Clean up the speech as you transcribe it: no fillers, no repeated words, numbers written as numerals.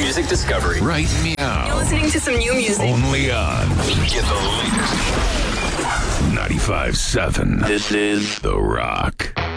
music discovery. Right meow. You're listening to some new music. Only on Get the latest. 95.7. This is The Rock.